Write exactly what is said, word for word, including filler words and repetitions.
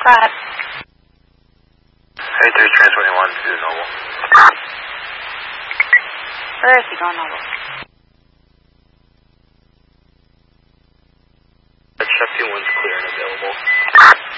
five. Hey, three, transferring one to Noble. Where is he going, Noble?